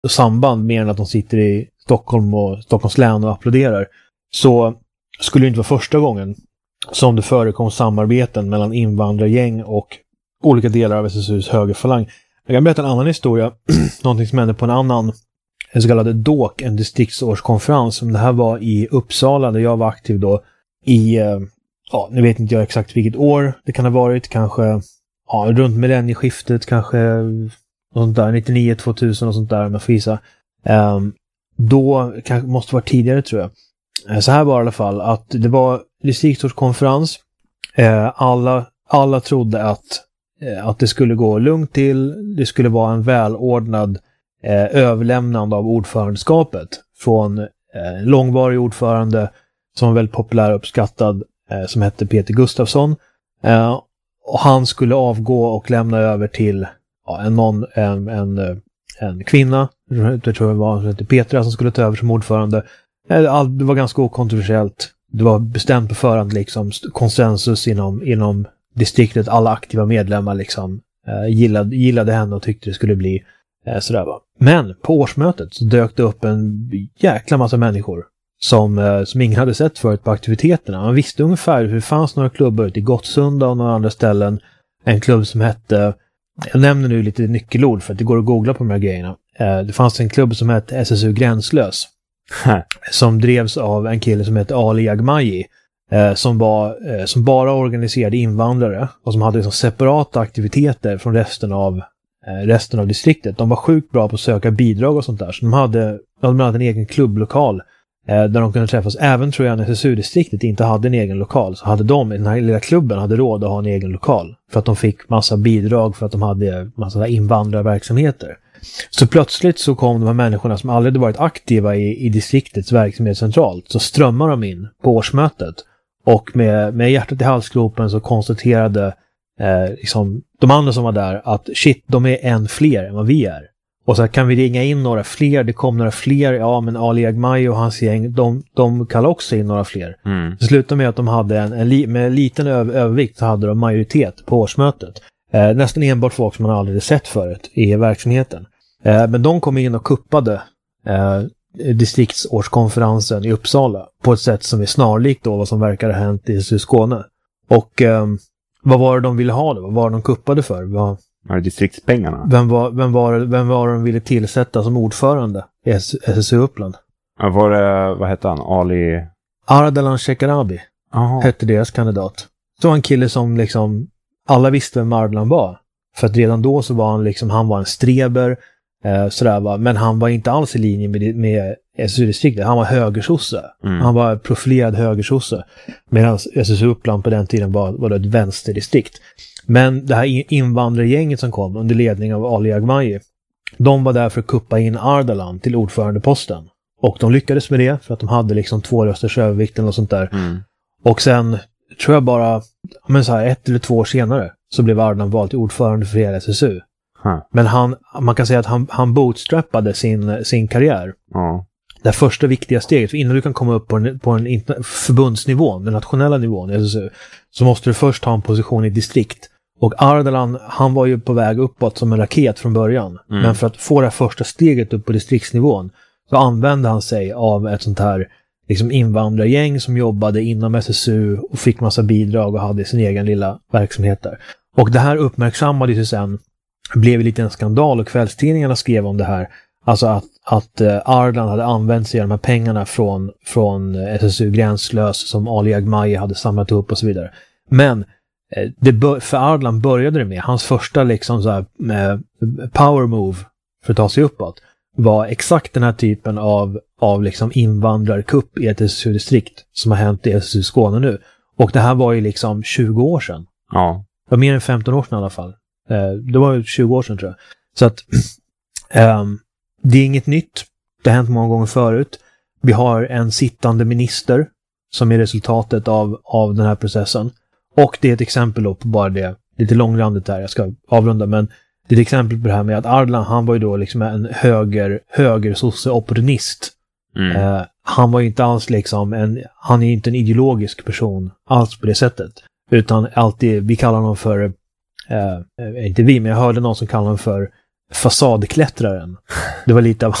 samband mer än att de sitter i Stockholm och Stockholms län och applåderar, så skulle det inte vara första gången som det förekom samarbeten mellan invandrargäng och olika delar av SSUs högerfalang. Jag kan berätta en annan historia, någonting som hände på en så kallad DÅK, en distriktsårskonferens. Det här var i Uppsala där jag var aktiv då i, nu vet inte jag exakt vilket år det kan ha varit, kanske runt millennieskiftet, kanske något där, 99-2000 och sånt där om jag får gissa. Då måste vara tidigare tror jag. Så här var det i alla fall att det var distriktsårskonferens. Alla trodde att det skulle gå lugnt till. Det skulle vara en välordnad överlämnande av ordförandeskapet från långvarig ordförande som var väldigt populär och uppskattad, som hette Peter Gustafsson. Och han skulle avgå och lämna över till en kvinna, jag tror det var, som hette Petra, som skulle ta över som ordförande. Det var ganska okontroversiellt. Det var bestämt på förhand, liksom konsensus inom distriktet. Alla aktiva medlemmar liksom gillade henne och tyckte det skulle bli sådär va. Men på årsmötet så dök det upp en jäkla massa människor som ingen hade sett förut på aktiviteterna. Man visste ungefär hur det fanns några klubbar ute i Gottsunda och några andra ställen. En klubb som hette, jag nämner nu lite nyckelord för att det går att googla på de här grejerna. Det fanns en klubb som hette SSU Gränslös. Som drevs av en kille som hette Ali Agmaji. Som bara organiserade invandrare och som hade liksom separata aktiviteter från resten av distriktet. De var sjukt bra på att söka bidrag och sånt där. Så de hade en egen klubblokal där de kunde träffas. Även tror jag när SSU-distriktet inte hade en egen lokal, så hade de i den här lilla klubben hade råd att ha en egen lokal. För att de fick massa bidrag, för att de hade massa invandrarverksamheter. Så plötsligt så kom de här människorna som aldrig hade varit aktiva i distriktets verksamhet centralt, så strömmar de in på årsmötet. Och med hjärtat i halsgropen så konstaterade liksom de andra som var där att shit, de är en fler än vad vi är. Och så kan vi ringa in några fler, det kom några fler, ja men Ali Agmaji och hans gäng, de kallade också in några fler. Det slutade med att de hade med en liten övervikt så hade de majoritet på årsmötet. Nästan enbart folk som man aldrig hade sett förut i verksamheten. Men de kom in och kuppade distriktsårskonferensen i Uppsala på ett sätt som är snarlikt då vad som verkar ha hänt i Skåne. Och vad var det de ville ha då? Vad var det de kuppade för? Var det distriktspengarna? Vem var de ville tillsätta som ordförande i SSU Uppland? Var det, vad hette han? Ali? Ardalan Shekarabi hette deras kandidat. Så var en kille som liksom alla visste vem Ardalan var. För att redan då så var han liksom, han var en streber sådär va. Men han var inte alls i linje med SSU-distriktet. Han var högersosse. Han var profilerad högersosse. Medan SSU Uppland på den tiden var det ett vänsterdistrikt. Men det här invandrargänget som kom under ledning av Ali Agmaji, de var där för att kuppa in Ardalan till ordförandeposten. Och de lyckades med det för att de hade liksom 2 rösters övervikten och sånt där. Och sen tror jag bara, men så här 1 eller 2 år senare så blev Ardalan vald till ordförande för hela SSU. Men man kan säga att han bootstrappade sin karriär. Det första viktiga steget, för innan du kan komma upp på en förbundsnivån, den nationella nivån i SSU, så måste du först ha en position i distrikt. Och Ardalan, han var ju på väg uppåt som en raket från början. Men för att få det första steget upp på distriktsnivån så använde han sig av ett sånt här liksom invandrargäng som jobbade inom SSU och fick massa bidrag och hade sin egen lilla verksamhet där. Och det här uppmärksammades ju sen, blev lite en skandal och kvällstidningarna skrev om det här. Alltså att Ardalan hade använt sig av de här pengarna från SSU Gränslös som Ali Agmaji hade samlat upp och så vidare. Men för Ardalan började det med hans första liksom så här, power move för att ta sig uppåt var exakt den här typen av liksom invandrarkupp i ett SSU-distrikt som har hänt i SSU Skåne nu. Och det här var ju liksom 20 år sedan. Ja. Det var mer än 15 år sedan i alla fall. Det var ju 20 år sedan tror jag. Så att det är inget nytt. Det har hänt många gånger förut. Vi har en sittande minister som är resultatet av den här processen. Och det är ett exempel då på bara det. Lite långrandigt där, jag ska avrunda, men det är ett exempel på det här med att Ardalan, han var ju då liksom en höger-sosse-opportunist. Han var ju inte alls liksom han är ju inte en ideologisk person alls på det sättet. Utan alltid, vi kallar honom för inte vi, men jag hörde någon som kallar honom för fasadklättraren. Det var lite av